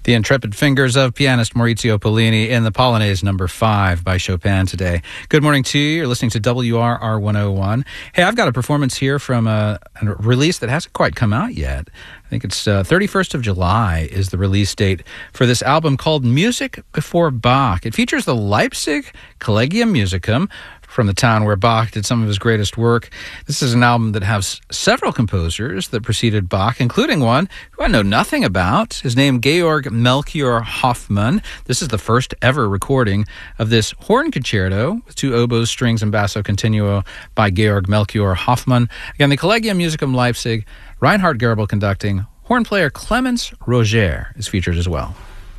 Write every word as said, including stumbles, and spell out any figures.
The Intrepid Fingers of pianist Maurizio Pollini in the Polonaise number five by Chopin today. Good morning to you. You're listening to W R R one oh one. Hey, I've got a performance here from a, a release that hasn't quite come out yet. I think it's uh, thirty-first of July is the release date for this album called Music Before Bach. It features the Leipzig Collegium Musicum, from the town where Bach did some of his greatest work. This is an album that has several composers that preceded Bach, including one who I know nothing about. His name, Georg Melchior Hoffmann. This is the first ever recording of this horn concerto with two oboes, strings, and basso continuo by Georg Melchior Hoffmann. Again, the Collegium Musicum Leipzig, Reinhard Goebel conducting. Horn player Clemens Roger is featured as well.